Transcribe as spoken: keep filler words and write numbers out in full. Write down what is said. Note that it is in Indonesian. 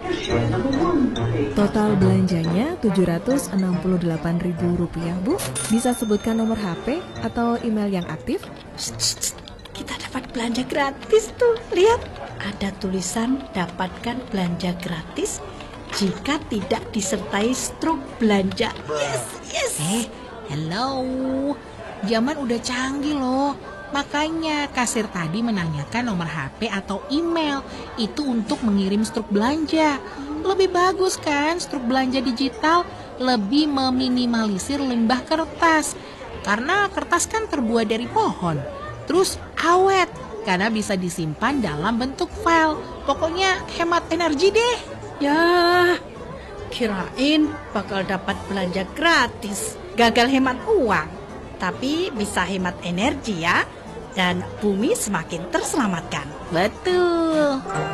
Total belanjanya tujuh ratus enam puluh delapan ribu rupiah, Bu. Bisa sebutkan nomor H P atau email yang aktif? Shh, shh, shh. Kita dapat belanja gratis tuh. Lihat, ada tulisan dapatkan belanja gratis jika tidak disertai struk belanja. Yes, yes. Eh, hello. Zaman udah canggih loh. Makanya kasir tadi menanyakan nomor H P atau email. Itu untuk mengirim struk belanja. Lebih bagus kan struk belanja digital? Lebih meminimalisir limbah kertas. Karena kertas kan terbuat dari pohon. Terus awet, karena bisa disimpan dalam bentuk file. Pokoknya hemat energi deh. Ya, kirain bakal dapat belanja gratis. Gagal hemat uang. Tapi bisa hemat energi ya. Dan bumi semakin terselamatkan. Betul.